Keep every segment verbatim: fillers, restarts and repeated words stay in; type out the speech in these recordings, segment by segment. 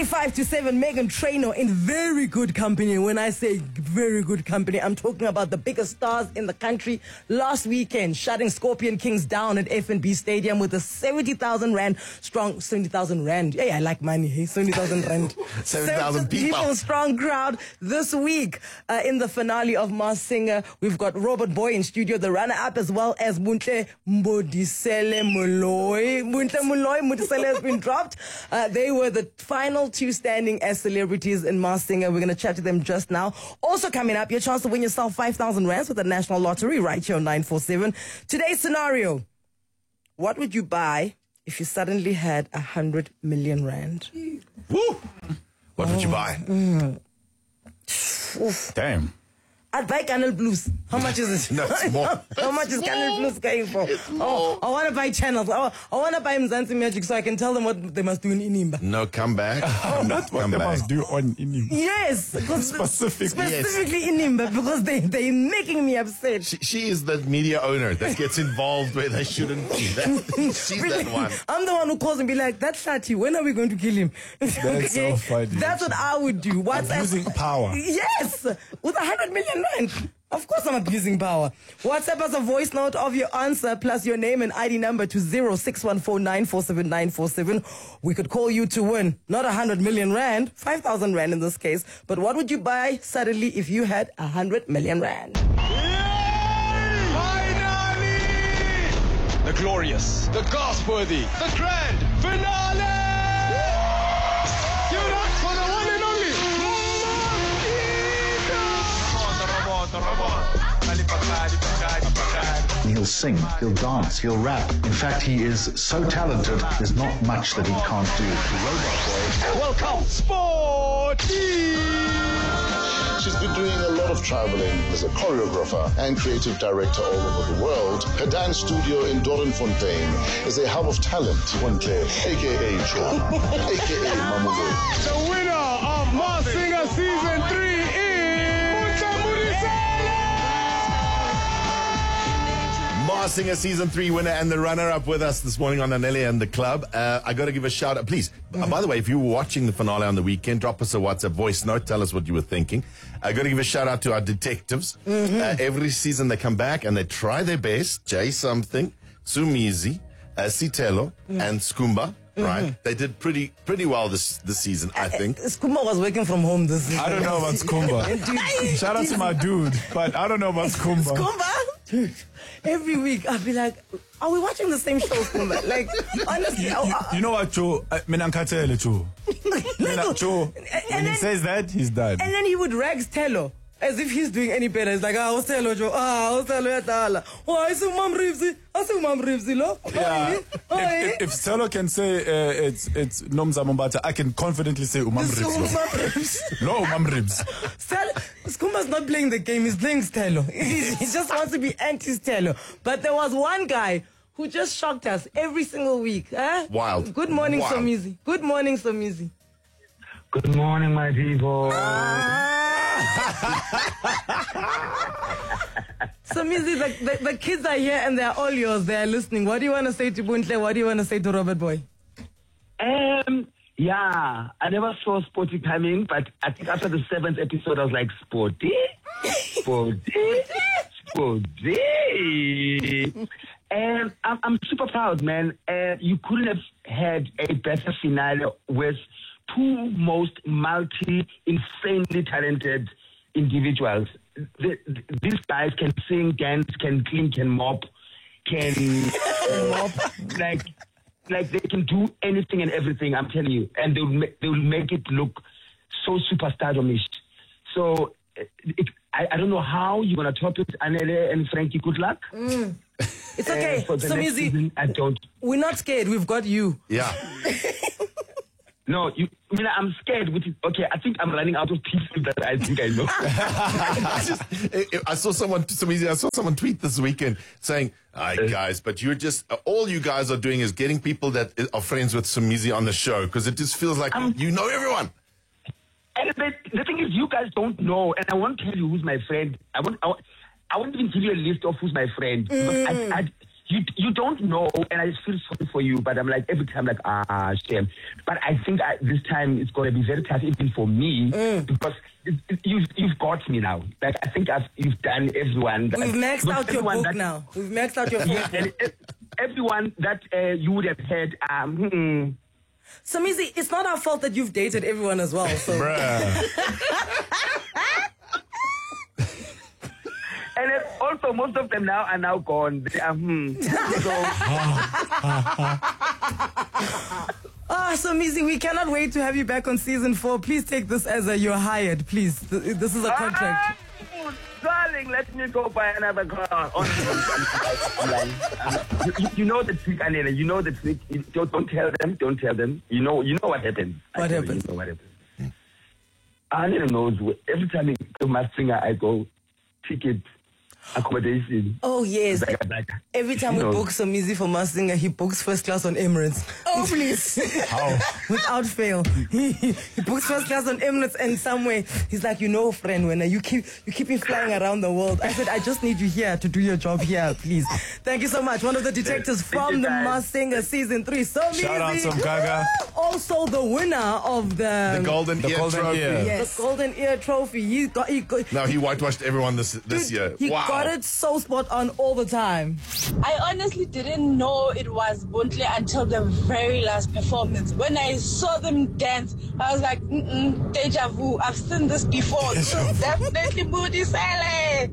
twenty-five to seven, Meghan Trainor in very good company. When I say very good company, I'm talking about the biggest stars in the country. Last weekend, shutting Scorpion Kings down at F N B Stadium with a seventy thousand rand strong, seventy thousand rand. Hey, I like money. Hey, seventy thousand rand. seventy thousand people. people. Strong crowd this week. Uh, in the finale of Masked Singer, we've got Robert Boy in studio, the runner-up, as well as Muntle Mbodisele Moloi. Muntle Moloi, Mbodisele has been dropped. Uh, they were the final two standing as celebrities in Masked Singer. We're going to chat to them just now. Also coming up, your chance to win yourself five thousand rands with the National Lottery right here on nine four seven. Today's scenario: what would you buy if you suddenly had a hundred million rand? Woo! What would you buy? Mm. Damn. I'd buy Canal Blues. How much is it? No, it's more. How much is Canal Blues going for? Oh, I want to buy channels. Oh, I want to buy Mzansi Magic so I can tell them what they must do in Inimba. No, come back. Oh, not what come they back. must do on Inimba. Yes. Specifically. Specifically Inimba, because they, they're making me upset. She, she is the media owner that gets involved where they shouldn't be. That, she's that one. I'm the one who calls and be like, that's Shati, when are we going to kill him? That's so funny. That's what I would do. What's Abusing power. Yes. With a hundred million rand. Of course I'm abusing power. WhatsApp us a voice note of your answer plus your name and I D number to zero six one four nine four seven nine four seven. We could call you to win not a hundred million rand, five thousand rand in this case. But what would you buy suddenly if you had a hundred million rand? Finally! The glorious, the gasp-worthy, the grand finale! Give it up for the one and only He'll sing, he'll dance, he'll rap. In fact, he is so talented, there's not much that he can't do. The Robot Boy. Welcome, Sporty! She's been doing a lot of traveling as a choreographer and creative director all over the world. Her dance studio in Doornfontein is a hub of talent. One Claire, a k a. Cho, a k a. Mamulo. The winner of Masked Singer Season three is Masked Singer Season three winner and the runner-up with us this morning on Anele and the Club. Uh, I got to give a shout-out. Please, uh, by the way, if you were watching the finale on the weekend, drop us a WhatsApp voice note. Tell us what you were thinking. I got to give a shout-out to our detectives. Mm-hmm. Uh, every season they come back and they try their best. Jay Something, Sumizi, uh, Sitelo, mm-hmm. and Skumba. Right, mm-hmm. They did pretty pretty well this this season, I think. Uh, Skumba was working from home this season. I don't know about Skumba. Shout out to my dude, but I don't know about Skumba. Skumba? Dude, every week I'll be like, are we watching the same show, Skumba? Like, honestly. You, I, you, I, you know what, Joe? Mina nkhathele, Joe. Mina, Joe, when he says that, he's done. And then he would rag Stelo. As if he's doing any better. It's like, ah, Stelo, Joe. Ah, Stelo, yatala. Oh, I see Mam Rivzi. I see Mam Rivzi, lo. Yeah. If, if, if Stelo can say uh, it's it's Nomza Mombata, I can confidently say Umam Ribs. No, Umam Ribs. Skumba's not playing the game. He's playing Stelo. He, he just wants to be anti-Stelo. But there was one guy who just shocked us every single week. Eh? Wild. Good morning, Wild. Somizi. Good morning, Somizi. Good morning, my people. Somizi, the, the, the kids are here and they're all yours. They are listening. What do you want to say to Buntle? What do you want to say to Robert Boy? Um, yeah, I never saw Sporty coming, but I think after the seventh episode, I was like, Sporty? Sporty? Sporty? And I'm, I'm super proud, man. Uh, you couldn't have had a better finale with two most multi, insanely talented individuals. The, the, these guys can sing, dance, can clean, can mop, can mop, like, like they can do anything and everything. I'm telling you, and they'll ma- they'll make it look so superstardomish. So it, it, I, I don't know how you're gonna top it, Anele and Frankie. Good luck. Mm. It's okay. Uh, for the so next easy. season, I don't. We're not scared. We've got you. Yeah. No, you, I mean, I'm scared. With it. Okay, I think I'm running out of people that I think I know. I, just, I saw someone, I saw someone tweet this weekend saying, "Hi guys, but you're just all you guys are doing is getting people that are friends with Sumizi on the show because it just feels like um, you know everyone." And the, the thing is, you guys don't know, and I won't tell you who's my friend. I won't. I won't, I won't even give you a list of who's my friend. Mm. I, I, you you don't know, and I feel sorry for you, but I'm like, every time, like, ah, shame. But I think I, this time it's going to be very tough even for me, Mm. because it, it, you've, you've got me now. Like, I think I've, you've done everyone. We've maxed out your everyone book that- now. We've maxed out your book. Yeah, and it, everyone that uh, you would have had, um, hmm, So, Mizzy, it's not our fault that you've dated everyone as well. So. and then also most of them now are now gone. They are, hmm. So, Ah, so Mizzy, we cannot wait to have you back on season four. Please take this as a you're hired, please. Th- This is a contract. oh, darling, let me go buy another car. Um, you, you know the trick, Anela. You know the trick. You don't, don't tell them. Don't tell them. You know. You know what happens. I What tell you, happens? You know what happens. Anela knows. wh- Every time I go my singer, I go ticket accommodation. Oh, yes. Like, like, Every time you we know. book some Mizzy for Masinga, he books first class on Emirates. Oh, please. How? Without fail. He, he books first class on Emirates, and somewhere he's like, you know, friend, when you keep you keep me flying around the world. I said, I just need you here to do your job here, please. Thank you so much. One of the detectives Thank from you, the guys. Masked Singer season three. So Shout out Mizzy. to Gaga. Also the winner of the, The golden The ear golden trophy. ear. the Golden Ear Trophy. He got, he got, No, he whitewashed everyone this this Dude, year. He wow. got it so spot on all the time. I honestly didn't know it was Buntle until the very last performance. When I saw them dance, I was like, mm-mm, deja vu. I've seen this before. This is definitely Mbudisele.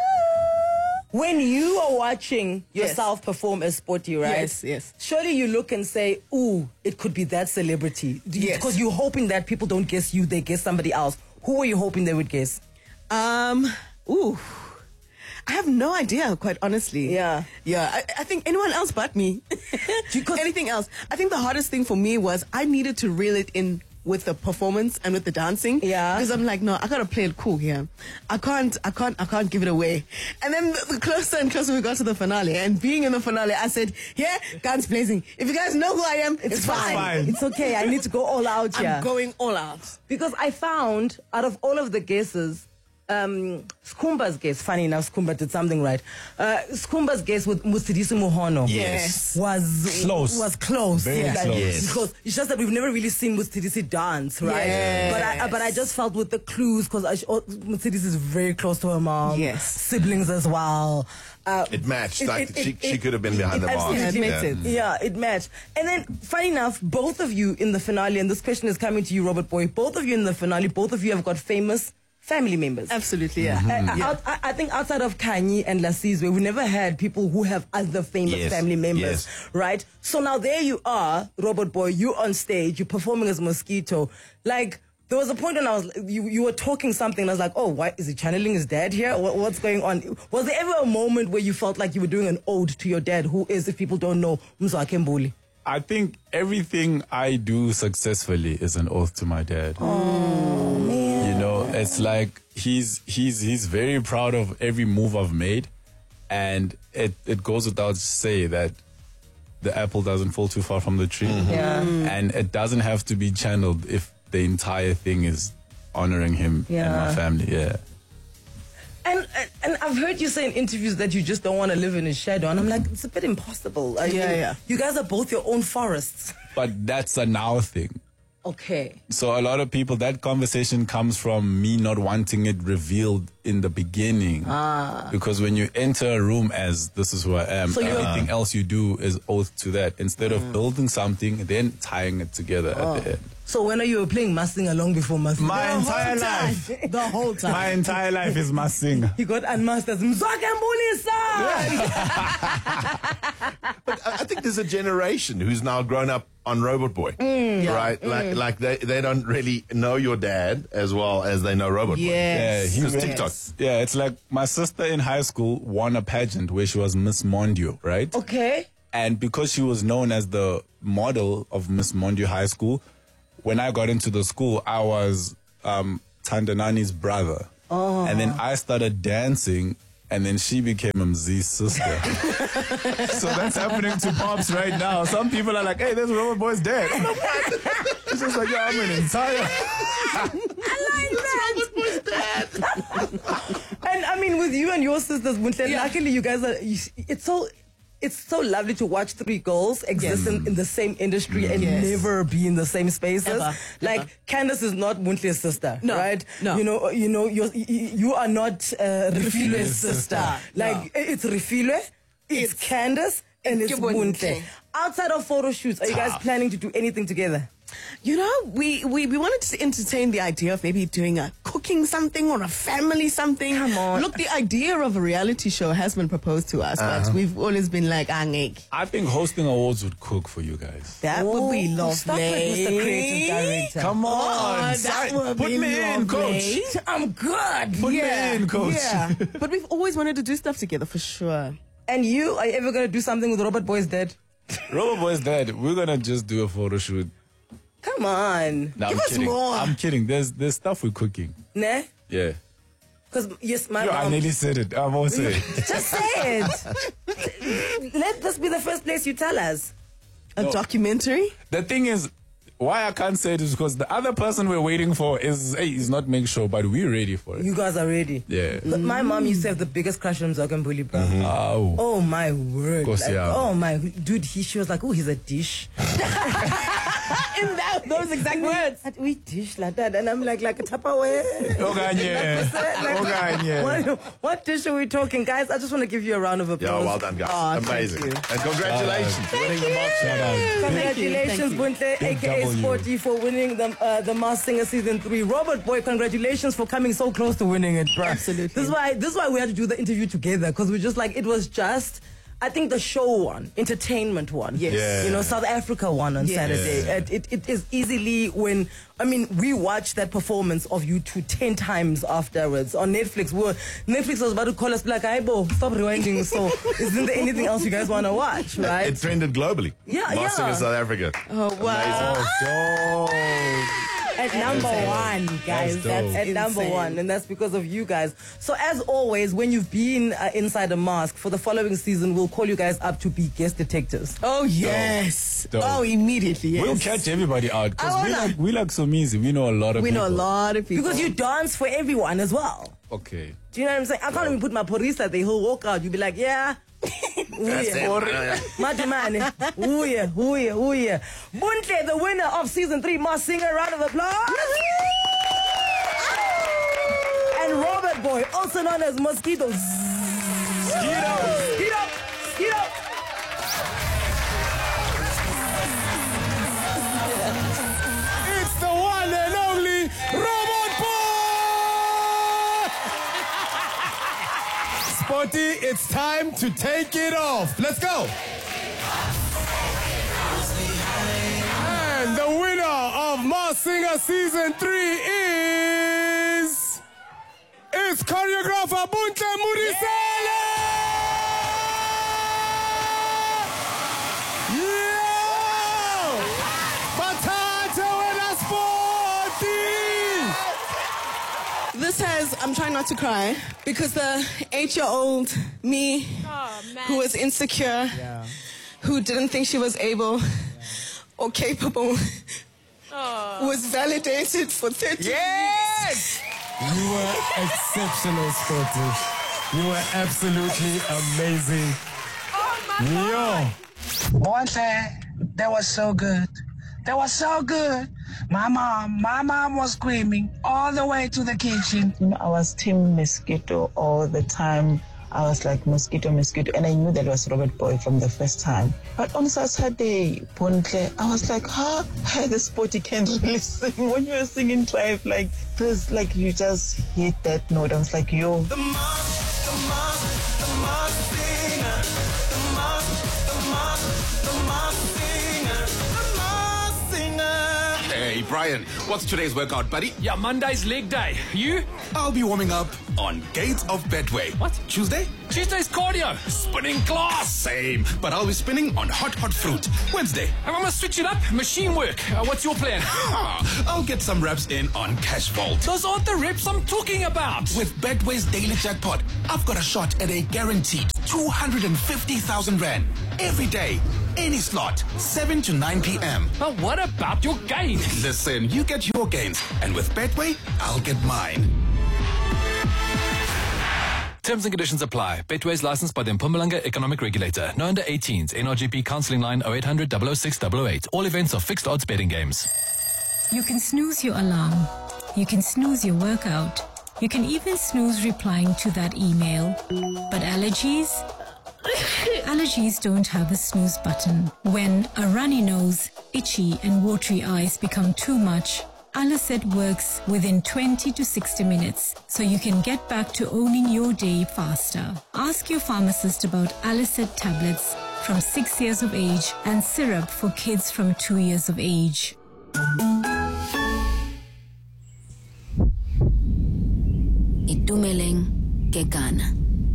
When you are watching Yes. yourself perform as Sporty, right? Yes, yes. Surely you look and say, ooh, it could be that celebrity. Yes. Because you're hoping that people don't guess you, they guess somebody else. Who are you hoping they would guess? Um, ooh. I have no idea, quite honestly. Yeah. Yeah. I, I think anyone else but me. Because- Anything else. I think the hardest thing for me was I needed to reel it in with the performance and with the dancing. Yeah. Because I'm like, no, I gotta play it cool here. I can't, I can't, I can't give it away. And then the, the closer and closer we got to the finale, and being in the finale, I said, yeah, guns blazing. If you guys know who I am, it's, fine. fine. It's okay. I need to go all out here. I'm going all out. Because I found, out of all of the guesses, um, Skumba's guess, funny enough, Skumba did something right. Uh, Skumba's guess with Mutsidisi Muhono Yes. was Close. Was close. Very Like, close. Yes. Because it's just that we've never really seen Mutsidisi dance, right? Yes. But I, but I just felt with the clues, because Mutsidisi is very close to her mom. Yes. Siblings as well. Uh, It matched. It- like it- she, it- she could have been behind it the bar. absolutely Yeah, it makes sense. Yeah, it matched. And then, funny enough, both of you in the finale, and this question is coming to you, Robert Boy, both of you in the finale, both of you have got famous family members. Absolutely, yeah. Uh, out, I, I think outside of Kanye and Lasizwe, we never had people who have other famous Yes, family members, yes. right? So now there you are, Robert Boy, you're on stage, you're performing as Mosquito. Like, there was a point when I was, you, you were talking something, and I was like, oh, why, is he channeling his dad here? What, what's going on? Was there ever a moment where you felt like you were doing an ode to your dad, who is, if people don't know, Mzwakhe Mbuli? I think everything I do successfully is an oath to my dad. Oh, man. You know, it's like he's he's he's very proud of every move I've made, and it, it goes without say that the apple doesn't fall too far from the tree. Yeah. And it doesn't have to be channeled if the entire thing is honoring him and Yeah. my family. Yeah. And, and and I've heard you say in interviews that you just don't want to live in his shadow, and I'm like, it's a bit impossible. I Yeah, mean, yeah. You guys are both your own forests. But that's a now thing. Okay. So a lot of people, that conversation comes from me not wanting it revealed in the beginning. Ah. Because when you enter a room as this is who I am, So you're- everything else you do is oath to that. Instead of building something, then tying it together at the end. So when are you playing Masing along before Masing? My The entire whole time. life. The whole time. My entire life is my singer. He got unmasked as Mzwakhe Mbuli son. But I I think there's a generation who's now grown up on Robot Boy, Mm, right? Like, like they, they don't really know your dad as well as they know Robot Boy. Yeah, Yes. he Because was- TikTok. Yeah, it's like my sister in high school won a pageant where she was Miss Mondio, right? Okay. And because she was known as the model of Miss Mondio High School, when I got into the school, I was um, Tandanani's brother. Oh. And then I started dancing, and then she became Mzi's sister. So that's happening to Pops right now. Some people are like, hey, there's Robert Boy's dad. I'm like, what? It's just like, yo, I'm an entire... And I mean, with you and your sisters, Muntle, luckily you guys are, you, it's so, it's so lovely to watch three girls exist Yes. in, in the same industry and Yes. never be in the same spaces. Ever. Like Ever. Candace is not Muntle's sister, No. right? No. You know, you know, you're, you you are not uh, Refile's sister. sister. Like it's Refile, it's, Candace, and it's Ke Bontle. Muntle. Outside of photo shoots, are you guys planning to do anything together? You know, we, we, we wanted to entertain the idea of maybe doing a cooking something or a family something. Come on. Look, the idea of a reality show has been proposed to us, but we've always been like, ah, ngeke. I think hosting awards would cook for you guys. That would be Oh, lovely. Stop it, Mister Creative Director. Come on, Oh, that Sign- would put be me in, lovely. coach. I'm good. Put Yeah, me in, coach. yeah. But we've always wanted to do stuff together for sure. And you, are you ever gonna do something with Robert Boy's dad? Robert Boy's dad. We're gonna just do a photo shoot. Come on, No, Give I'm us kidding. more. I'm kidding. There's there's stuff we're cooking. ne? Yeah. Because yes, my Yo, I mom. nearly said it. I'm all saying. Just say it. Let this be the first place you tell us. A documentary? The thing is, why I can't say it is because the other person we're waiting for is hey, is not make sure, but we're ready for it. You guys are ready. Yeah. Look, my mom used to have the biggest crush on Zogambuli, bro. Oh. Oh my word! Course, Like, yeah. Oh my dude, he she was like, oh, he's a dish. In that, those exact words. And we dish like that, and I'm like, like a Tupperware. Okanye. Okanye. What, what dish are we talking, guys? I just want to give you a round of applause. Yeah, well done, guys. Oh, thank Amazing. you. And congratulations for winning the Mark Shout out. Congratulations, Buntle, Big aka W. Sporty, for winning the uh, the Masked Singer season three. Robert Boy, congratulations for coming so close to winning it, bro. Absolutely. This is why this is why we had to do the interview together, because we just like it was just. I think the show one, entertainment one. Yes. Yeah. You know, South Africa one on Yes. Saturday. It, it, it is easily when, I mean, we watched that performance of you two ten times afterwards on Netflix. We were, Netflix was about to call us like, Aibo, stop rewinding. So isn't there anything else you guys want to watch, right? It trended globally. Yeah, Masked yeah. Singer South Africa. Oh, wow. At number one, guys. That's That's, dope. at number Insane. one. And that's because of you guys. So as always, when you've been uh, inside a mask, for the following season, we'll call you guys up to be guest detectives. Oh, yes. Dope. Oh, immediately, yes. We'll catch everybody out because I we wanna- like we like so easy. We know a lot of We people. know a lot of people. Because you dance for everyone as well. Okay. Do you know what I'm saying? I can't even put my porista there. He'll walk out. You'll be like, yeah. That's it. Ooh, Yeah, yeah. Mati mane. Ooh yeah, ooh yeah, ooh yeah. Buntle, the winner of season three, Masked Singer. Round of applause. And Robert Boy, also known as Mosquito. Mosquito. Mosquito. Mosquito. It's the one and only Robot Boy! Sporty, it's time to take it off. Let's go! And the winner of Masked Singer Season three is... It's choreographer Buntle Mudisele! Yeah! Batata wena Sporty! This has, I'm trying not to cry, because the eight-year-old me who was insecure, who didn't think she was able or capable, was validated for thirty Yes! You were exceptional, Sporty. You were absolutely amazing. Yo! Bontle, that was so good. That was so good. My mom, my mom was screaming all the way to the kitchen. You know, I was team Mosquito all the time. I was like, Mosquito, Mosquito. And I knew that was Robert Boy from the first time. But on Saturday, Bontle, I was like, huh? The Sporty can't really sing. When you were singing Tribe, like, this, like, you just hit that note. I was like, yo. The Masked, the Masked, the Masked Singer. The Masked, the Masked, the Masked Singer. The Masked Singer. Hey, Brian, what's today's workout, buddy? Yeah, Monday's leg day. You? I'll be warming up on Gates of Betway. What? Tuesday? Tuesday's cardio. Spinning class. Same, but I'll be spinning on Hot Hot Fruit. Wednesday? I'm gonna switch it up. Machine work. Uh, what's your plan? Ah, I'll get some reps in on Cash Vault. Those aren't the reps I'm talking about. With Betway's daily jackpot, I've got a shot at a guaranteed two hundred fifty thousand rand every day. Any slot, seven to nine p.m. But what about your gains? Listen, you get your gains, and with Betway, I'll get mine. Terms and conditions apply. Betway is licensed by the Mpumalanga Economic Regulator. No under eighteens. N R G P counselling line oh eight hundred, double oh six, double oh eight. All events are fixed odds betting games. You can snooze your alarm. You can snooze your workout. You can even snooze replying to that email. But allergies? Allergies don't have a snooze button. When a runny nose, itchy and watery eyes become too much, Alicet works within twenty to sixty minutes, so you can get back to owning your day faster. Ask your pharmacist about Alicet tablets from six years of age and syrup for kids from two years of age. Itumeleng Kekana.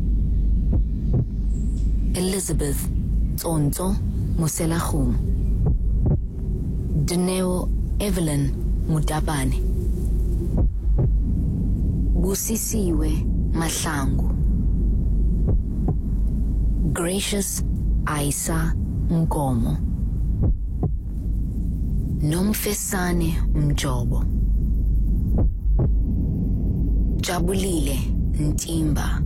Elizabeth Tsonto Moselachum. Dineo Evelyn Mutabane. Busisiwe Mahlangu. Gracious Aisa Nkomo. Nomfesane Mjobo. Jabulile Ntimba.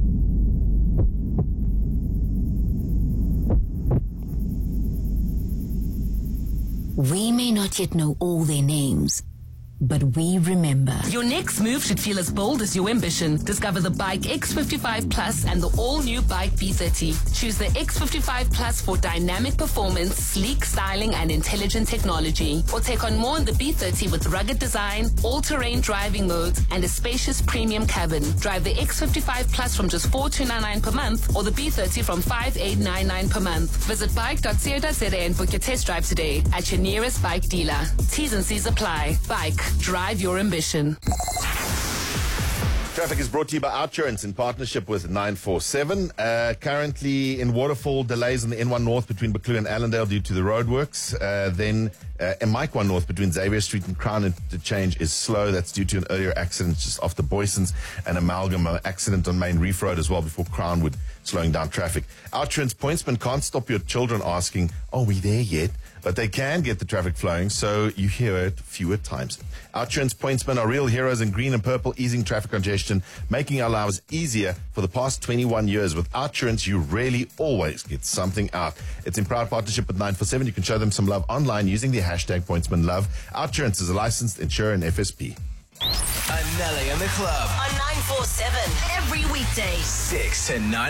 We may not yet know all their names, but we remember. Your next move should feel as bold as your ambition. Discover the Bike X fifty-five Plus and the all-new Bike B thirty. Choose the X fifty-five Plus for dynamic performance, sleek styling, and intelligent technology. Or take on more in the B thirty with rugged design, all-terrain driving modes, and a spacious premium cabin. Drive the X fifty-five Plus from just four thousand two hundred ninety-nine per month or the B thirty from five thousand eight hundred ninety-nine per month. Visit bike dot co dot za and book your test drive today at your nearest bike dealer. T's and C's apply. Bike. Drive your ambition. Traffic is brought to you by Outsurance in partnership with nine four seven. Uh, currently in Waterfall, delays on the N one North between Buccleuch and Allendale due to the roadworks. Uh, then uh, M Mike one North between Xavier Street and Crown interchange is slow. That's due to an earlier accident just off the Boysons and Amalgam uh, accident on Main Reef Road as well before Crownwood, slowing down traffic. Outsurance pointsmen can't stop your children asking, are we there yet? But they can get the traffic flowing, so you hear it fewer times. Outsurance pointsmen are real heroes in green and purple, easing traffic congestion, making our lives easier for the past twenty-one years. With Outsurance, you really always get something out. It's in proud partnership with nine four seven. You can show them some love online using the hashtag pointsmanlove. Outsurance is a licensed insurer and F S P. Anele in the club on nine four seven every weekday, six to nine.